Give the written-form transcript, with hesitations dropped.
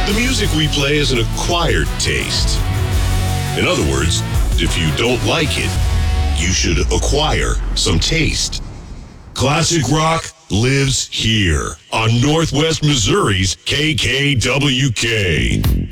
The music we play is an acquired taste. In other words, if you don't like it, you should acquire some taste. Classic rock lives here on Northwest Missouri's KKWK.